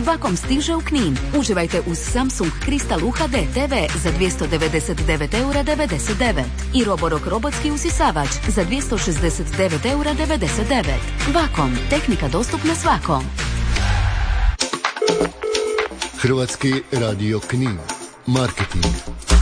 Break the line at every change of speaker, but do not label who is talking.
Vakom stiže u Knin. Uživajte uz Samsung Crystal UHD TV za 299,99 € i Roborock robotski usisavač za 269,99 €. Vakom, tehnika dostupna svakom.
Hrvatski radio Knin. Marketing.